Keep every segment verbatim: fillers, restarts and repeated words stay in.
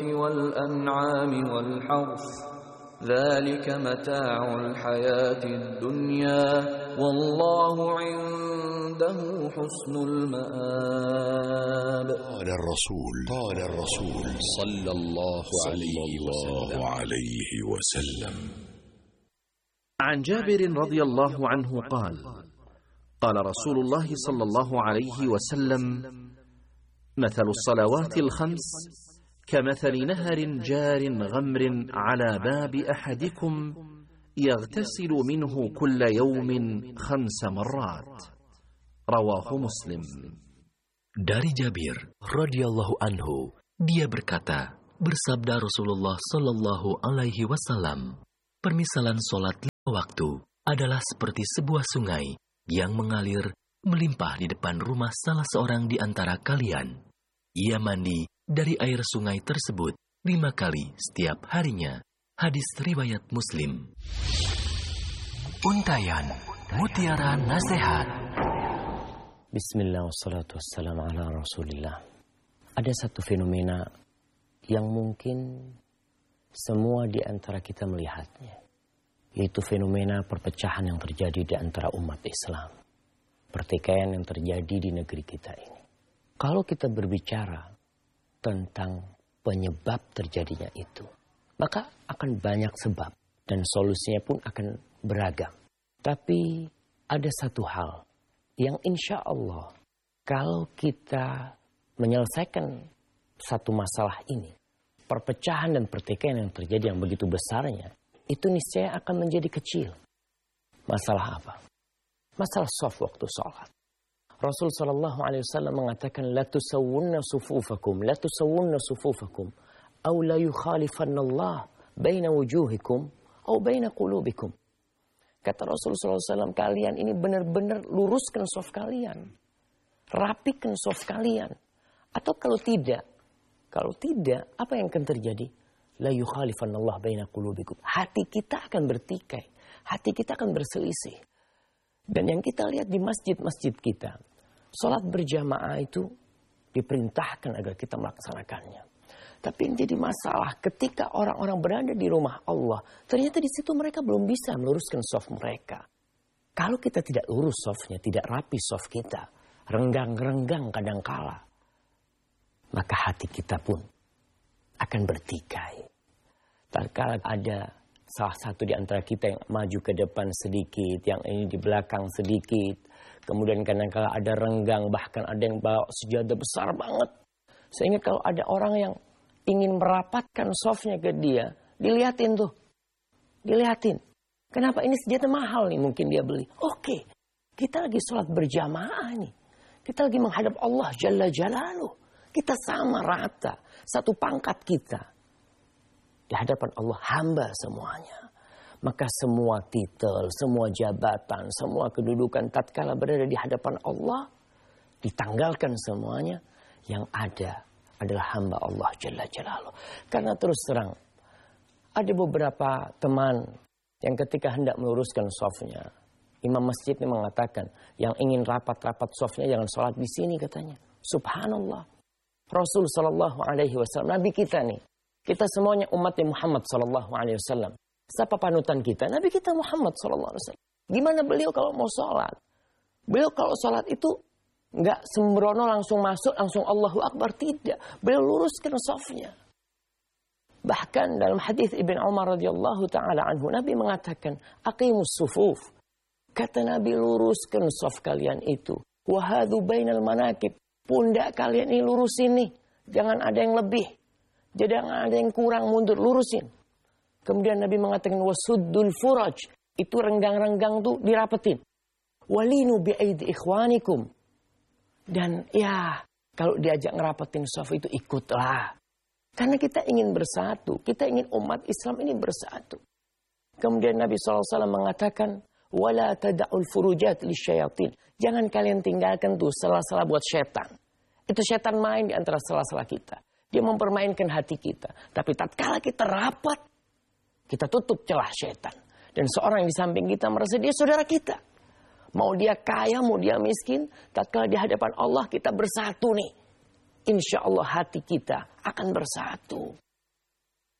والأنعام والحرث ذلك متاع الحياة الدنيا والله عنده حسن المآب. قال الرسول قال الرسول صلى الله عليه وسلم. عن جابر رضي الله عنه قال: قال رسول الله صلى الله عليه وسلم: مثل الصلوات الخمس كمثل نهر جار غمر على باب أحدكم يغتسل منه كل يوم خمس مرات. رواه مسلم. Dari Jabir radhiyallahu anhu, dia berkata, bersabda Rasulullah sallallahu alaihi wasallam, permisalan solat lima waktu adalah seperti sebuah sungai yang mengalir melimpah di depan rumah salah seorang di antara kalian. Ia mandi dari air sungai tersebut lima kali setiap harinya. Hadis riwayat Muslim. Untayan Mutiara Nasihat. Bismillah wassalatu wassalamu ala rasulillah. Ada satu fenomena yang mungkin semua di antara kita melihatnya, yaitu fenomena perpecahan yang terjadi di antara umat Islam. Pertikaian yang terjadi di negeri kita ini. Kalau kita berbicara tentang penyebab terjadinya itu, maka akan banyak sebab dan solusinya pun akan beragam. Tapi ada satu hal yang insya Allah kalau kita menyelesaikan satu masalah ini, perpecahan dan pertikaian yang terjadi yang begitu besarnya, itu niscaya akan menjadi kecil. Masalah apa? Masalah shaf waktu sholat. Rasul sallallahu alaihi wasallam mengatakan, la tusawwunna sufufakum, la tusawwunna sufufakum, aw la yukhalifanna Allah baina wujuhikum aw baina qulubikum. Kata Rasul sallallahu alaihi wasallam, kalian ini benar-benar luruskan shaf kalian, rapikan shaf kalian. Atau kalau tidak, kalau tidak, apa yang akan terjadi? La yukhalifanna Allah baina qulubikum. Hati kita akan bertikai, hati kita akan berselisih. Dan yang kita lihat di masjid-masjid kita, sholat berjamaah itu diperintahkan agar kita melaksanakannya. Tapi yang jadi masalah ketika orang-orang berada di rumah Allah, ternyata di situ mereka belum bisa meluruskan shaf mereka. Kalau kita tidak lurus shafnya, tidak rapi shaf kita, renggang-renggang kadangkala, maka hati kita pun akan bertikai. Tatkala ada salah satu di antara kita yang maju ke depan sedikit, yang ini di belakang sedikit, kemudian kadang-kala ada renggang, bahkan ada yang bawa sejadah besar banget, sehingga kalau ada orang yang ingin merapatkan shafnya ke dia, dilihatin tuh, dilihatin. Kenapa? Ini senjata mahal nih, mungkin dia beli. Oke, kita lagi sholat berjamaah nih, kita lagi menghadap Allah Jalla Jalaluh, kita sama rata, satu pangkat kita di hadapan Allah, hamba semuanya. Maka semua titel, semua jabatan, semua kedudukan tatkala berada di hadapan Allah, ditanggalkan semuanya. Yang ada adalah hamba Allah Jalla Jalaluh. Karena terus terang, ada beberapa teman yang ketika hendak meluruskan shafnya, imam masjid ini mengatakan, yang ingin rapat-rapat shafnya jangan sholat di sini katanya. Subhanallah. Rasul sallallahu alaihi wasallam, Nabi kita nih, kita semuanya umatnya Muhammad sallallahu alaihi wasallam. Siapa panutan kita? Nabi kita Muhammad sallallahu alaihi wasallam. Gimana beliau kalau mau sholat? Beliau kalau sholat itu nggak sembrono langsung masuk, langsung Allahu Akbar. Tidak. Beliau luruskan shafnya. Bahkan dalam hadis Ibn Umar radhiyallahu ta'ala anhu, Nabi mengatakan, aqimus sufuf. Kata Nabi, luruskan shaf kalian itu. Wahadu bainal manakib. Pundak kalian ini lurusin nih. Jangan ada yang lebih. Jangan ada yang kurang, mundur, lurusin. Kemudian Nabi mengatakan, wasuddul furaj. Itu renggang-renggang tuh dirapetin. Walinu bi'aidi ikhwanikum. Dan ya, kalau diajak ngerapetin shaf itu ikutlah. Karena kita ingin bersatu. Kita ingin umat Islam ini bersatu. Kemudian Nabi shallallahu alaihi wasallam mengatakan, wala tada'ul furujat lisyayatin. Jangan kalian tinggalkan tuh sela-sela buat setan. Itu setan main di antara sela-sela kita. Dia mempermainkan hati kita. Tapi tatkala kita rapat, kita tutup celah setan. Dan seorang yang di samping kita merasa dia saudara kita. Mau dia kaya, mau dia miskin, tatkala di hadapan Allah kita bersatu nih. Insya Allah hati kita akan bersatu.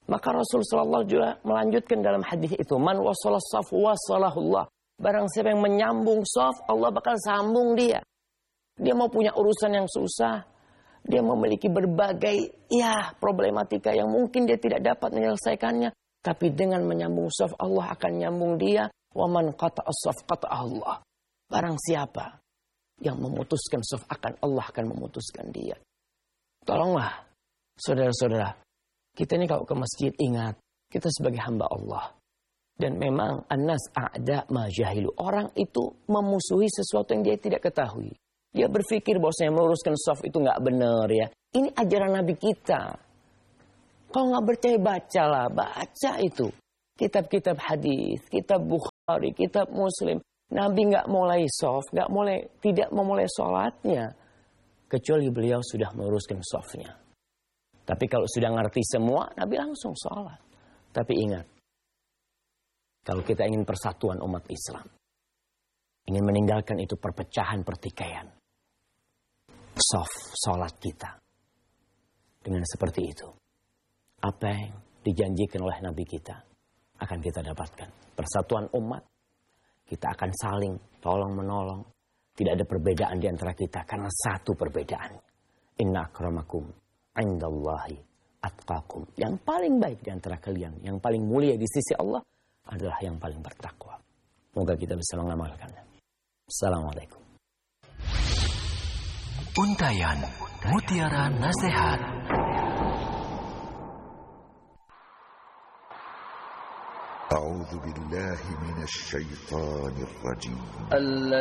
Maka Rasul Sallallahu juga melanjutkan dalam hadis itu, man wasalah saf wasalahullah. Barang siapa yang menyambung saf, Allah bakal sambung dia. Dia mau punya urusan yang susah, dia memiliki berbagai ya problematika yang mungkin dia tidak dapat menyelesaikannya, tapi dengan menyambung saf, Allah akan nyambung dia. Wa man qata'a saf qata'a Allah. Barang siapa yang memutuskan saf, akan Allah akan memutuskan dia. Tolonglah saudara-saudara, kita ini kalau ke masjid ingat, kita sebagai hamba Allah. Dan memang annas a'da ma jahilu. Orang itu memusuhi sesuatu yang dia tidak ketahui. Dia berpikir bahwasanya meluruskan shaf itu nggak benar ya. Ini ajaran Nabi kita. Kalau nggak percaya bacalah, baca itu. Kitab-kitab hadis, kitab Bukhari, kitab Muslim. Nabi nggak mulai shaf, nggak mulai, tidak memulai sholatnya. Kecuali beliau sudah meluruskan shafnya. Tapi kalau sudah ngerti semua, Nabi langsung sholat. Tapi ingat, kalau kita ingin persatuan umat Islam, ingin meninggalkan itu perpecahan, pertikaian, shaf, sholat kita. Dengan seperti itu, apa yang dijanjikan oleh Nabi kita akan kita dapatkan. Persatuan umat, kita akan saling tolong-menolong. Tidak ada perbedaan di antara kita karena satu perbedaan. Inna akramakum indallahi atqakum. Yang paling baik di antara kalian, yang paling mulia di sisi Allah adalah yang paling bertakwa. Semoga kita bisa mengamalkannya. Assalamualaikum. Untayan Mutiara Nasihat. A'udzu billahi minasy syaithanir rajim.